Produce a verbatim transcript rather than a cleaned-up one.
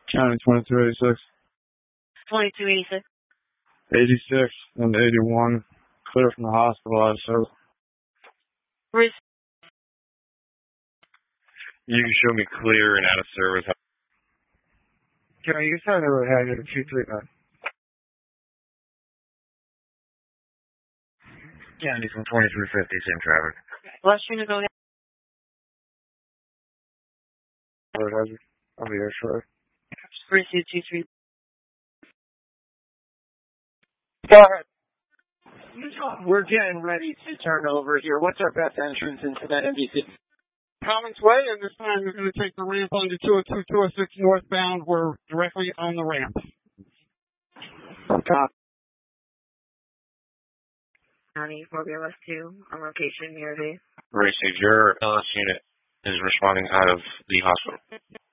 County twenty-two eighty-six. twenty-two eighty-six. eighty-six and eighty-one. Clear from the hospital out of service. Where's You can show me clear and out of service. Can you tell me what happened in two three nine? County from twenty-three fifty, same traffic. last unit go ahead? Where has it? I'll be here shortly. Pursuit two three. Go ahead. We're getting ready to turn over here. What's our best entrance into that M D C? Commons Way, and this time we're going to take the ramp onto two oh two, two oh six northbound. We're directly on the ramp. Copy. County four B L S two on location near the Racing, your L S unit is responding out of the hospital.